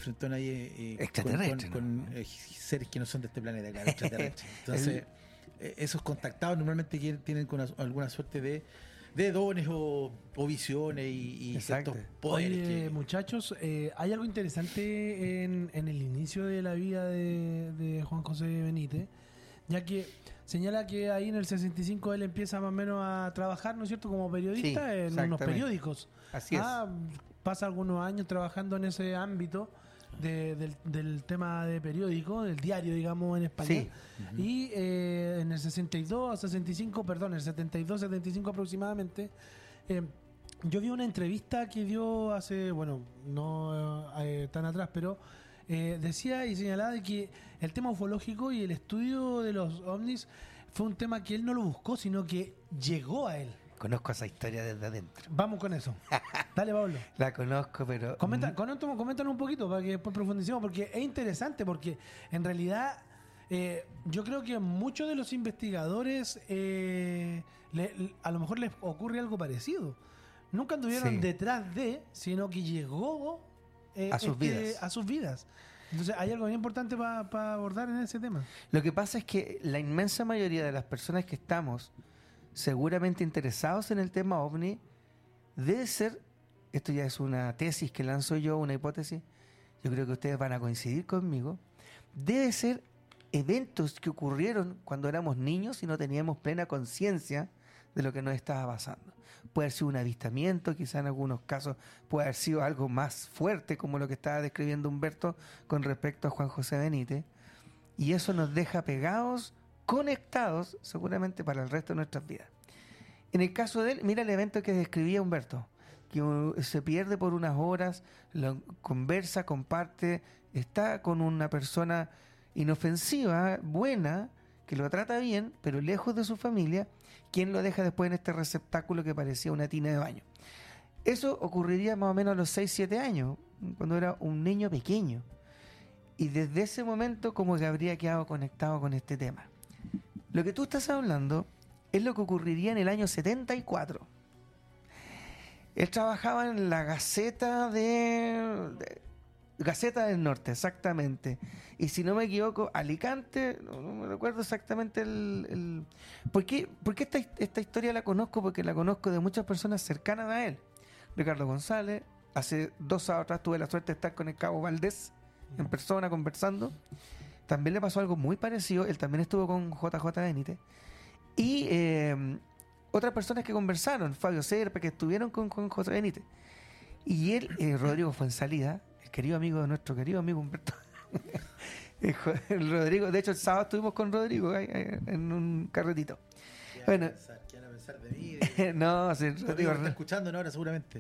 enfrentó ahí extraterrestre, con seres que no son de este planeta, claro, extraterrestres. Entonces, esos contactados normalmente tienen con alguna suerte de dones o visiones y ciertos poderes. Oye, muchachos, hay algo interesante en el inicio de la vida de Juan José Benítez, ya que señala que ahí en el 65 él empieza más o menos a trabajar, ¿no es cierto?, como periodista en unos periódicos. Así es. Pasa algunos años trabajando en ese ámbito del tema de periódico, del diario, digamos, en español. Sí. Y en el 62, 65, perdón, el 72, 75 aproximadamente, yo vi una entrevista que dio hace, bueno, no tan atrás, pero decía y señalaba de que el tema ufológico y el estudio de los ovnis fue un tema que él no lo buscó, sino que llegó a él. Conozco esa historia desde adentro. Vamos con eso. Dale, Pablo. La conozco, pero... Coméntanos un poquito para que después profundicemos, porque es interesante, porque en realidad yo creo que muchos de los investigadores a lo mejor les ocurre algo parecido. Nunca anduvieron detrás de, sino que llegó a sus vidas. Entonces hay algo bien importante para abordar en ese tema. Lo que pasa es que la inmensa mayoría de las personas que estamos seguramente interesados en el tema OVNI debe ser, esto ya es una tesis que lanzo yo, una hipótesis, yo creo que ustedes van a coincidir conmigo, debe ser eventos que ocurrieron cuando éramos niños y no teníamos plena conciencia de lo que nos estaba pasando. Puede haber sido un avistamiento, quizá en algunos casos puede haber sido algo más fuerte, como lo que estaba describiendo Humberto con respecto a Juan José Benítez, y eso nos deja pegados, conectados seguramente para el resto de nuestras vidas. En el caso de él, mira el evento que describía Humberto, que se pierde por unas horas, conversa, comparte, está con una persona inofensiva, buena, que lo trata bien, pero lejos de su familia, quien lo deja después en este receptáculo que parecía una tina de baño. Eso ocurriría más o menos a los 6-7 años, cuando era un niño pequeño. Y desde ese momento como que habría quedado conectado con este tema. Lo que tú estás hablando es lo que ocurriría en el año 74. Él trabajaba en la Gaceta Gaceta del Norte, exactamente. Y si no me equivoco, Alicante, no me recuerdo exactamente ¿Por qué esta historia la conozco? Porque la conozco de muchas personas cercanas a él. Ricardo González, hace 2 sábados atrás tuve la suerte de estar con el Cabo Valdés en persona conversando. También le pasó algo muy parecido. Él también estuvo con JJ Benítez. Y otras personas que conversaron, Fabio Serpa, que estuvieron con José Benítez. Y él, Rodrigo Fuenzalida, el querido amigo de nuestro querido amigo Humberto. El Rodrigo, de hecho el sábado estuvimos con Rodrigo en un carretito. ¿Qué van a pensar de mí? No, sí, Rodrigo está escuchando ahora seguramente.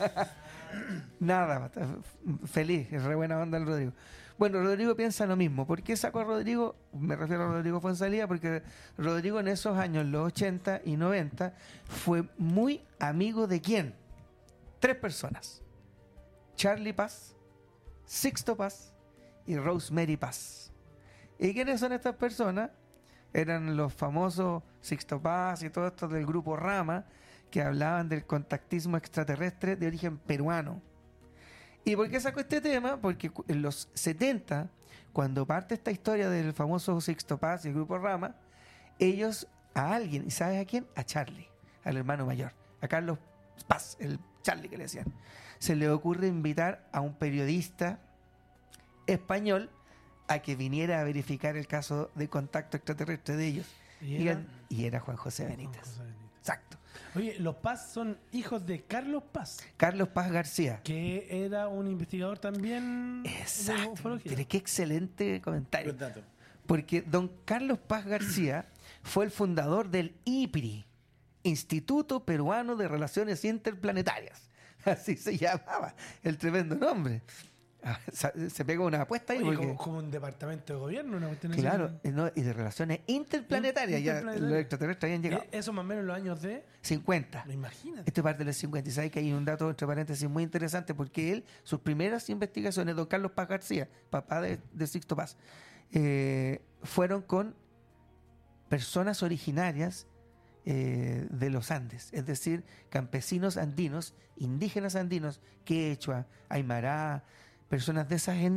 Nada, feliz, es re buena onda el Rodrigo. Bueno, Rodrigo piensa lo mismo. ¿Por qué sacó a Rodrigo? Me refiero a Rodrigo Fuenzalida, porque Rodrigo en esos años, los 80 y 90, fue muy amigo de ¿quién? 3 personas. Charlie Paz, Sixto Paz y Rosemary Paz. ¿Y quiénes son estas personas? Eran los famosos Sixto Paz y todos estos del grupo Rama, que hablaban del contactismo extraterrestre de origen peruano. ¿Y por qué sacó este tema? Porque en los 70, cuando parte esta historia del famoso Sixto Paz y el grupo Rama, ellos a alguien, ¿y sabes a quién? A Charlie, al hermano mayor, a Carlos Paz, el Charlie que le decían. Se le ocurre invitar a un periodista español a que viniera a verificar el caso de contacto extraterrestre de ellos. Y era Juan José Benítez. Exacto. Oye, los Paz son hijos de Carlos Paz. Carlos Paz García. Que era un investigador también. Exacto. De ufología. Pero qué excelente comentario. Porque don Carlos Paz García fue el fundador del IPRI, Instituto Peruano de Relaciones Interplanetarias. Así se llamaba, el tremendo nombre. Se pegó una apuesta ahí. Oye, porque, como un departamento de gobierno, ¿no? Claro, no, y de relaciones interplanetarias. Ya los extraterrestres habían llegado. Eso más o menos en los años de 50. Me imagino. Esto es parte de los 50. Y sabes que hay un dato entre paréntesis muy interesante, porque él, sus primeras investigaciones, don Carlos Paz García, papá de Sixto Paz, fueron con personas originarias de los Andes, es decir, campesinos andinos, indígenas andinos, quechua, aymara, personas de esas